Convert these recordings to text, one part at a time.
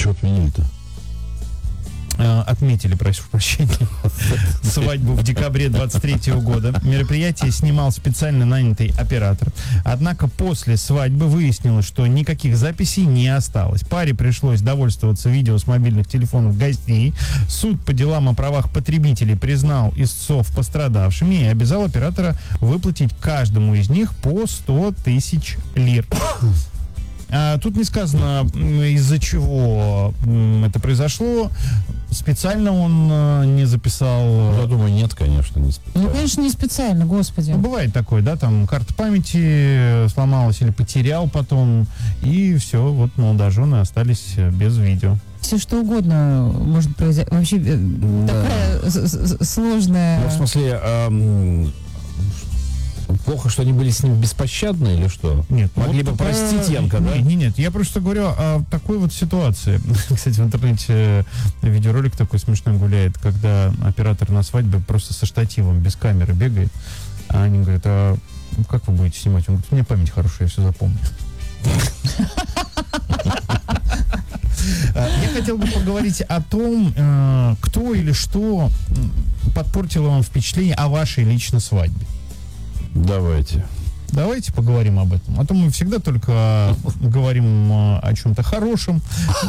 что отменили-то? Отметили, прошу прощения, свадьбу в декабре 23 года. Мероприятие снимал специально нанятый оператор. Однако после свадьбы выяснилось, что никаких записей не осталось. Паре пришлось довольствоваться видео с мобильных телефонов гостей. Суд по делам о правах потребителей признал истцов пострадавшими и обязал оператора выплатить каждому из них по 100 тысяч лир. Тут не сказано, из-за чего это произошло. Специально он не записал. Я думаю, нет, конечно, не специально. Ну, конечно, не специально, господи. Ну, бывает такое, да, там карта памяти сломалась или потерял потом, и все, вот молодожены остались без видео. Все что угодно может произойти. Вообще такая сложная... Ну, в смысле, плохо, что они были с ним беспощадны или что? Нет. Могли бы простить Янка, да? Нет, я просто говорю о такой вот ситуации. Кстати, в интернете видеоролик такой смешной гуляет, когда оператор на свадьбе просто со штативом, без камеры бегает. А они говорят, как вы будете снимать? Он говорит, у меня память хорошая, я все запомню. Я хотел бы поговорить о том, кто или что подпортило вам впечатление о вашей личной свадьбе. Давайте поговорим об этом. А то мы всегда только говорим о чем-то хорошем.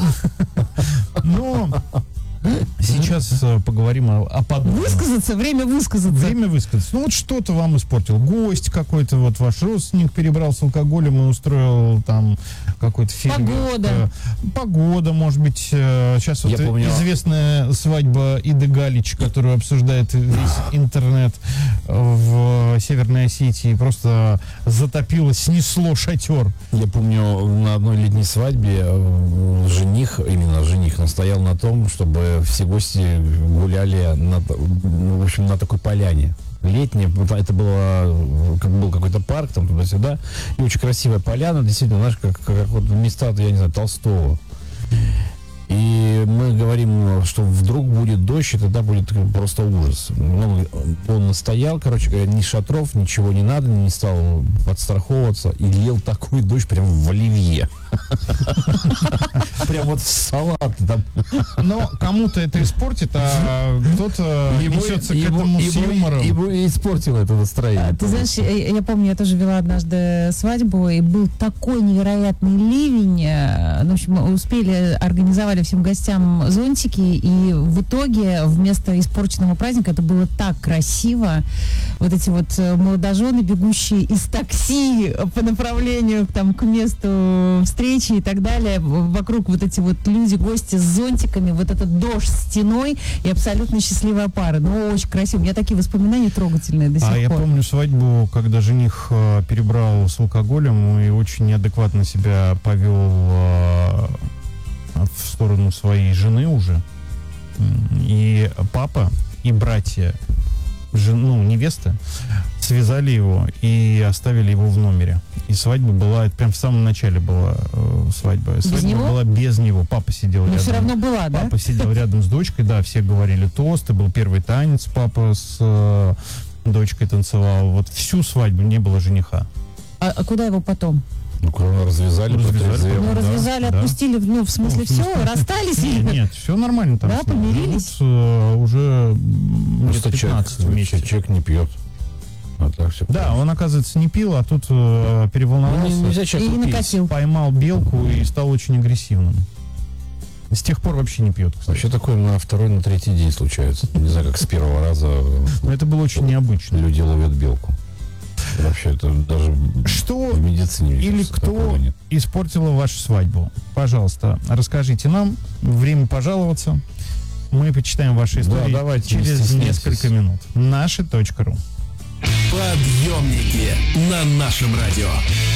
Но сейчас поговорим о подобном. Время высказаться. Ну вот что-то вам испортил. Гость какой-то, вот ваш родственник перебрал с алкоголем и устроил там какой-то фейерверк. Погода, может быть. Сейчас вот известная свадьба Иды Галич, которую обсуждает весь интернет в Северной Осетии, просто затопило, снесло шатер. Я помню, на одной летней свадьбе именно жених настоял на том, чтобы все гости гуляли на такой поляне. Летняя, это был какой-то парк, там туда-сюда, и очень красивая поляна, действительно, знаешь, как вот места, я не знаю, Толстого. И мы говорим, что вдруг будет дождь, и тогда будет просто ужас. Он настоял, короче говоря, ни шатров, ничего не надо, не стал подстраховываться, и лил такой дождь прям в оливье. Прям вот в салат. Но кому-то это испортит, а кто-то несется к этому с юмором. И испортил это настроение. Ты знаешь, я помню, я тоже вела однажды свадьбу, и был такой невероятный ливень. В общем, мы успели организовать всем гостям зонтики, и в итоге вместо испорченного праздника это было так красиво. Вот эти вот молодожены, бегущие из такси по направлению к месту встречи и так далее. Вокруг вот эти вот люди, гости с зонтиками, вот этот дождь стеной и абсолютно счастливая пара. Ну, очень красиво. У меня такие воспоминания трогательные до сих пор. Я помню свадьбу, когда жених перебрал с алкоголем и очень неадекватно себя повел в сторону своей жены уже. И папа и братья невесты связали его и оставили его в номере. И свадьба была, это прям в самом начале была свадьба. Свадьба была без него. Папа сидел рядом. Но все равно была, да? Папа сидел рядом с дочкой, да, все говорили тосты, был первый танец, папа с дочкой танцевал. Вот всю свадьбу не было жениха. А куда его потом? Развязали, отпустили, в смысле, все, расстались? Нет, все нормально там. Да, помирились? Уже просто 15 вместе. Человек не пьет. Так все он, оказывается, не пил, а тут переволновался. И накатил. Поймал белку и стал очень агрессивным. С тех пор вообще не пьет, кстати. Вообще такое на второй, на третий день случается. Не знаю, как с первого раза. Но это было очень необычно. Люди ловят белку. Вообще это даже в медицине или кто испортила вашу свадьбу? Пожалуйста, расскажите нам. Время пожаловаться. Мы почитаем ваши истории через несколько минут. Наши.ру. Подъемники на нашем радио.